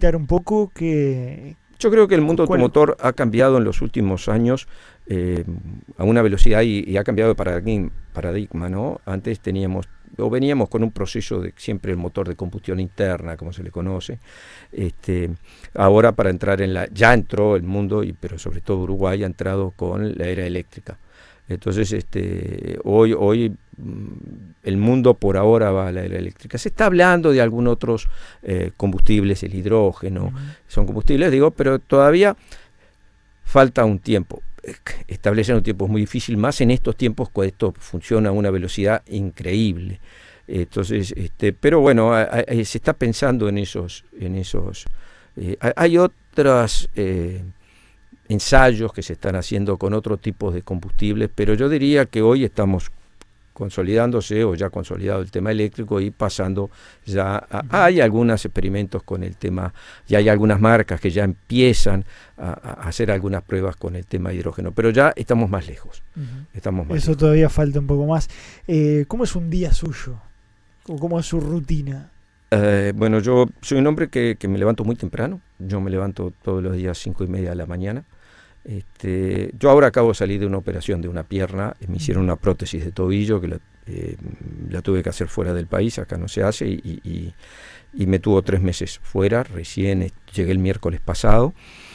explicar un poco que... Yo creo que el mundo automotor ha cambiado en los últimos años a una velocidad y ha cambiado de paradigma, ¿no? Antes veníamos con un proceso de siempre el motor de combustión interna, como se le conoce. Ahora para entrar ya entró el mundo, pero sobre todo Uruguay ha entrado con la era eléctrica. Entonces, hoy el mundo por ahora va a la era eléctrica. Se está hablando de algunos otros combustibles, el hidrógeno, son combustibles, pero todavía falta un tiempo. Establecer un tiempo es muy difícil, más en estos tiempos cuando esto funciona a una velocidad increíble. Entonces, pero bueno, se está pensando en esos. Hay otras ensayos que se están haciendo con otro tipo de combustibles, pero yo diría que hoy estamos consolidándose o ya consolidado el tema eléctrico y pasando ya hay algunos experimentos con el tema, y hay algunas marcas que ya empiezan a hacer algunas pruebas con el tema hidrógeno, pero ya estamos más lejos. Eso todavía falta un poco más. ¿Cómo es un día suyo? ¿Cómo es su rutina? Bueno, yo soy un hombre que me levanto muy temprano. Yo me levanto todos los días 5:30 de la mañana. Yo ahora acabo de salir de una operación de una pierna. Me hicieron una prótesis de tobillo que la tuve que hacer fuera del país, acá no se hace, y me tuvo 3 meses fuera. Recién llegué el miércoles pasado.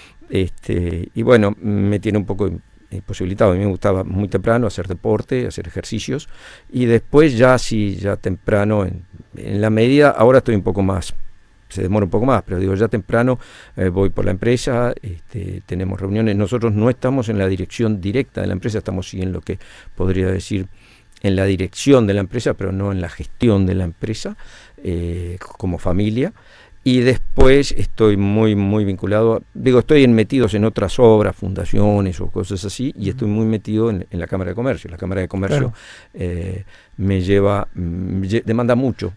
Y bueno, me tiene un poco imposibilitado. A mí me gustaba muy temprano hacer deporte, hacer ejercicios, y después ya temprano, en la medida, ahora estoy un poco más, se demora un poco más, pero digo, ya temprano voy por la empresa, tenemos reuniones. Nosotros no estamos en la dirección directa de la empresa, estamos sí en lo que podría decir en la dirección de la empresa, pero no en la gestión de la empresa, como familia. Y después estoy muy vinculado, estoy metidos en otras obras, fundaciones o cosas así, y estoy muy metido en la Cámara de Comercio. La Cámara de Comercio, claro, demanda mucho,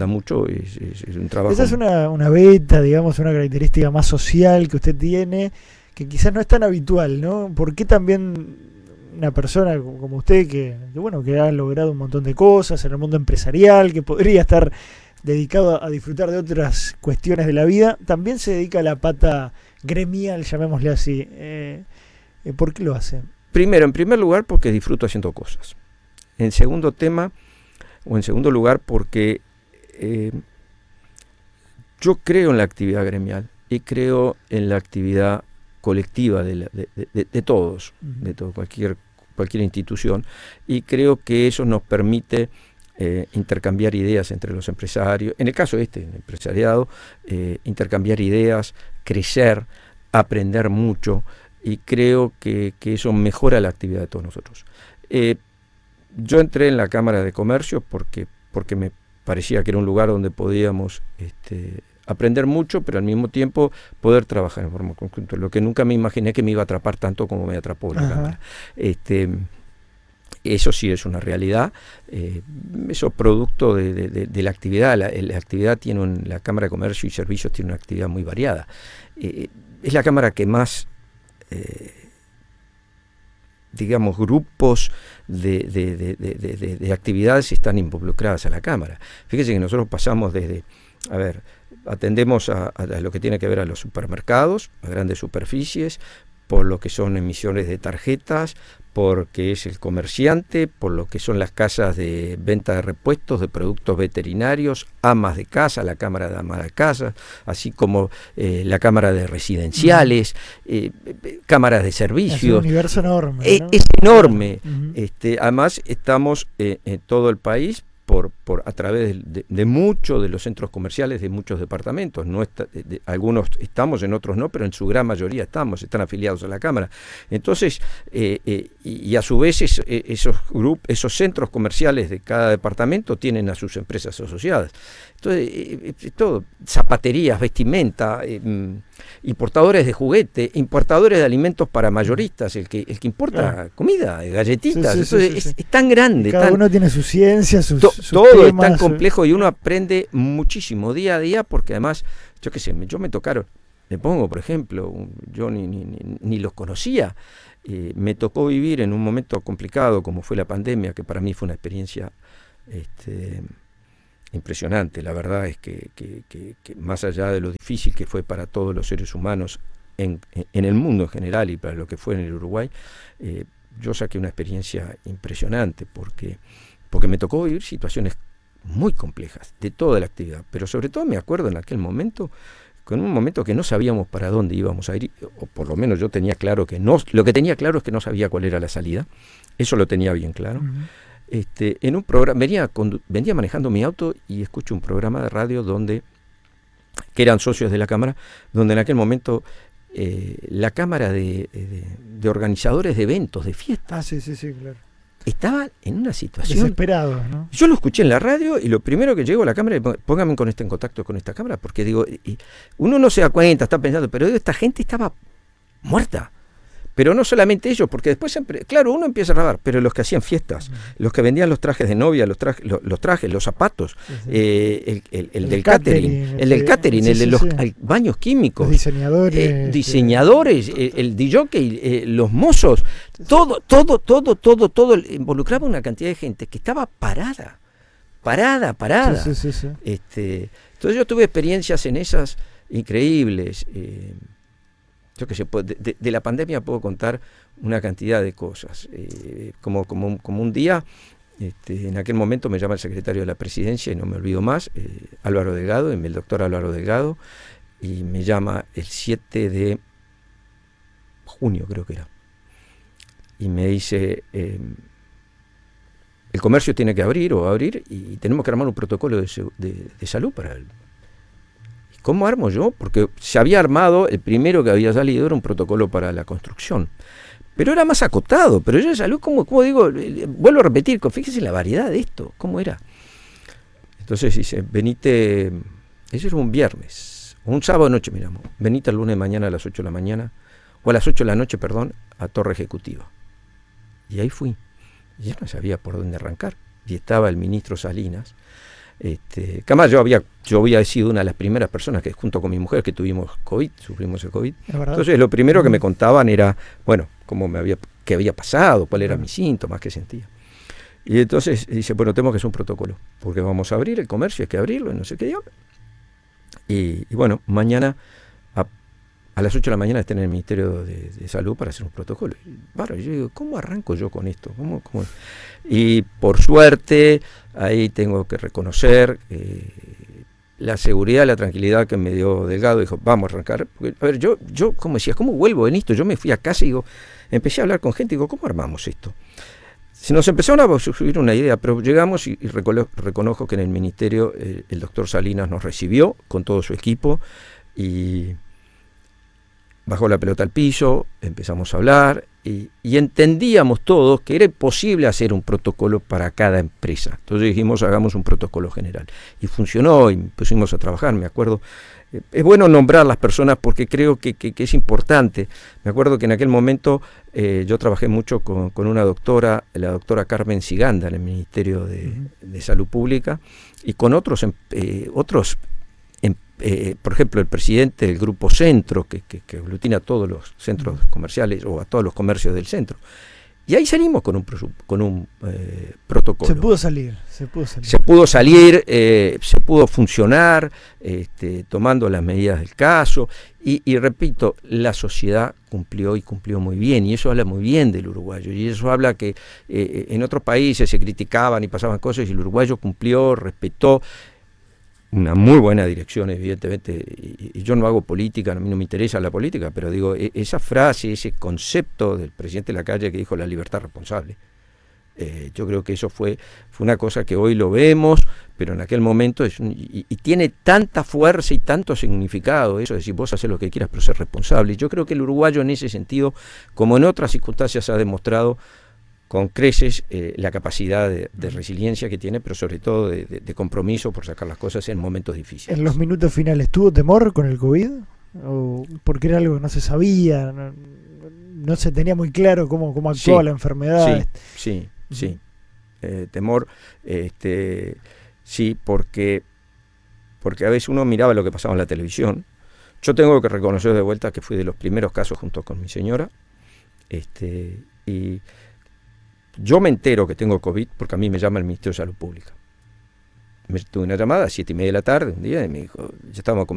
es un trabajo. Esa es una beta, digamos, una característica más social que usted tiene, que quizás no es tan habitual, ¿no? ¿Por qué también una persona como usted, que ha logrado un montón de cosas en el mundo empresarial, que podría estar dedicado a disfrutar de otras cuestiones de la vida, también se dedica a la pata gremial, llamémosle así? ¿Por qué lo hace? Primero, en primer lugar, porque disfruto haciendo cosas. En segundo lugar, porque yo creo en la actividad gremial y creo en la actividad colectiva de todos, de todo, cualquier institución, y creo que eso nos permite intercambiar ideas entre los empresarios, en el caso el empresariado, intercambiar ideas, crecer, aprender mucho, y creo que eso mejora la actividad de todos nosotros. Yo entré en la Cámara de Comercio porque me parecía que era un lugar donde podíamos aprender mucho, pero al mismo tiempo poder trabajar en forma conjunta, lo que nunca me imaginé que me iba a atrapar tanto como me atrapó la Cámara. Eso sí es una realidad, eso producto de la actividad. La actividad la Cámara de Comercio y Servicios tiene una actividad muy variada. Es la Cámara que más, grupos de actividades están involucradas a la Cámara. Fíjese que nosotros pasamos atendemos a lo que tiene que ver a los supermercados, a grandes superficies, por lo que son emisiones de tarjetas, porque es el comerciante, por lo que son las casas de venta de repuestos, de productos veterinarios, amas de casa, la Cámara de Amas de Casa, así como la Cámara de Residenciales, cámaras de servicios. Es un universo enorme, ¿no? Es enorme. Además, estamos en todo el país a través de muchos de los centros comerciales de muchos departamentos. Algunos estamos, en otros no, pero en su gran mayoría están afiliados a la Cámara. Entonces, y a su vez esos centros comerciales de cada departamento tienen a sus empresas asociadas. Entonces, todo, zapaterías, vestimenta, importadores de juguete, importadores de alimentos para mayoristas, el que importa comida, galletitas. Es tan grande. Cada uno tiene su ciencia, sus todo temas, es tan complejo, y uno aprende muchísimo día a día, porque además, yo me tocaron, me pongo, por ejemplo, yo ni los conocía. Me tocó vivir en un momento complicado como fue la pandemia, que para mí fue una experiencia impresionante. La verdad es que más allá de lo difícil que fue para todos los seres humanos en el mundo en general y para lo que fue en el Uruguay, yo saqué una experiencia impresionante porque me tocó vivir situaciones muy complejas de toda la actividad, pero sobre todo me acuerdo en aquel momento, con un momento que no sabíamos para dónde íbamos a ir, o por lo menos yo tenía claro que no, lo que tenía claro es que no sabía cuál era la salida, eso lo tenía bien claro. Uh-huh. En un programa, venía manejando mi auto y escucho un programa de radio que eran socios de la Cámara, donde en aquel momento la Cámara de organizadores de eventos, de fiestas, sí, claro, estaba en una situación desesperado, ¿no? Yo lo escuché en la radio y lo primero que llego a la cámara es póngame en contacto con esta cámara, porque digo, uno no se da cuenta, está pensando, pero esta gente estaba muerta. Pero no solamente ellos, porque después siempre, claro, uno empieza a grabar, pero los que hacían fiestas, los que vendían los trajes de novia, los trajes, los zapatos, el del catering, el de los baños químicos, los diseñadores, el DJ, los mozos, todo involucraba una cantidad de gente que estaba parada. Sí. Entonces yo tuve experiencias en esas increíbles. Yo qué sé, de la pandemia puedo contar una cantidad de cosas. Como un día, en aquel momento me llama el secretario de la Presidencia, y no me olvido más, Álvaro Delgado, el doctor Álvaro Delgado, y me llama el 7 de junio, creo que era, y me dice, el comercio tiene que abrir o va a abrir, y tenemos que armar un protocolo de salud para él. ¿Cómo armo yo? Porque se había armado, el primero que había salido era un protocolo para la construcción, pero era más acotado. Pero yo de salud, como digo, vuelvo a repetir, fíjese la variedad de esto, ¿cómo era? Entonces dice, venite, ese era un viernes, un sábado de noche, miramos, venite el lunes de mañana a las 8 de la mañana, o a las 8 de la noche, perdón, a Torre Ejecutiva. Y ahí fui, y ya no sabía por dónde arrancar, y estaba el ministro Salinas. Que además yo había sido una de las primeras personas que junto con mi mujer que tuvimos COVID, sufrimos el COVID. Entonces lo primero que me contaban era, bueno, qué había pasado, cuál era mi síntoma, qué sentía. Y entonces dice, bueno, tenemos que hacer un protocolo, porque vamos a abrir el comercio, hay que abrirlo, y no sé qué. Y bueno, mañana a las 8 de la mañana estén en el Ministerio de Salud para hacer un protocolo. Yo digo, ¿cómo arranco yo con esto? ¿Cómo? Y por suerte, ahí tengo que reconocer la seguridad, la tranquilidad que me dio Delgado. Dijo, vamos a arrancar. Porque, a ver, yo como decía, ¿cómo vuelvo en esto? Yo me fui a casa y empecé a hablar con gente y digo, ¿cómo armamos esto? Se nos empezaron a subir una idea, pero llegamos y reconozco que en el Ministerio el doctor Salinas nos recibió con todo su equipo y bajó la pelota al piso, empezamos a hablar y entendíamos todos que era imposible hacer un protocolo para cada empresa. Entonces dijimos, hagamos un protocolo general. Y funcionó y pusimos a trabajar, me acuerdo. Es bueno nombrar las personas porque creo que es importante. Me acuerdo que en aquel momento yo trabajé mucho con una doctora, la doctora Carmen Siganda, en el Ministerio de Salud Pública, y con otros por ejemplo, el presidente del Grupo Centro, que aglutina a todos los centros comerciales o a todos los comercios del centro. Y ahí salimos con un protocolo. Se pudo salir. Se pudo funcionar, tomando las medidas del caso. Y repito, la sociedad cumplió muy bien. Y eso habla muy bien del uruguayo. Y eso habla que en otros países se criticaban y pasaban cosas y el uruguayo cumplió, respetó. Una muy buena dirección, evidentemente, y yo no hago política, a mí no me interesa la política, pero digo, esa frase, ese concepto del presidente Lacalle que dijo la libertad responsable, yo creo que eso fue una cosa que hoy lo vemos, pero en aquel momento y tiene tanta fuerza y tanto significado, eso de decir, vos haces lo que quieras, pero ser responsable. Y yo creo que el uruguayo en ese sentido, como en otras circunstancias, ha demostrado con creces la capacidad de resiliencia que tiene, pero sobre todo de compromiso por sacar las cosas en momentos difíciles. En los minutos finales, ¿tuvo temor con el COVID? ¿O porque era algo que no se sabía? No se tenía muy claro cómo actuaba la enfermedad. Sí. Temor, sí, porque a veces uno miraba lo que pasaba en la televisión. Yo tengo que reconocer de vuelta que fui de los primeros casos junto con mi señora, y yo me entero que tengo COVID porque a mí me llama el Ministerio de Salud Pública. tuve una llamada a 7:30 de la tarde un día y me dijo, ya estábamos